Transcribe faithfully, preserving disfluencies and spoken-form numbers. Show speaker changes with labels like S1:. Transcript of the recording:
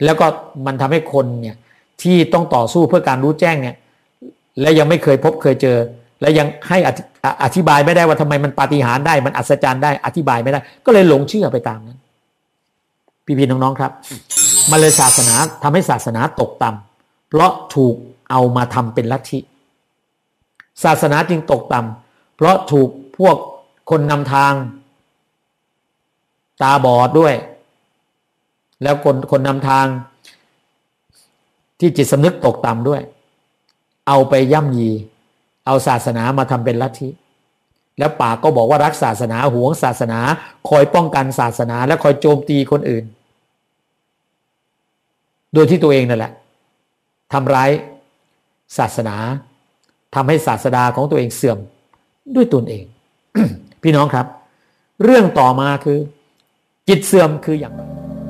S1: แล้วก็มันทำให้คนเนี่ยที่ต้องต่อสู้เพื่อการรู้แจ้งเนี่ยและยังไม่เคยพบเคยเจอและยังให้อธิบายไม่ได้ว่าทำไมมันปาฏิหาริย์ได้มันอัศจรรย์ได้อธิบายไม่ได้ก็เลยหลงเชื่อไปตามนั้นพี่ๆน้องๆครับมันเลยศาสนาทำให้ศาสนาตกต่ำเพราะถูกเอามาทำเป็นลัทธิศาสนาจึงตกต่ำเพราะถูกพวกคนนำทางตาบอดด้วยแล้วคนคนนำทางที่จิตสำนึกตกต่ำด้วยเอาไปย่ำยีเอาศาสนามาทำเป็นลัทธิแล้วปากก็บอกว่ารักศาสนาหวงศาสนาคอยป้องกันศาสนาและคอยโจมตีคนอื่นโดยที่ตัวเองนั่นแหละทำร้ายศาสนาทำให้ศาสดาของตัวเองเสื่อมด้วยตนเอง พี่น้องครับเรื่องต่อมาคือจิตเสื่อมคืออย่างไร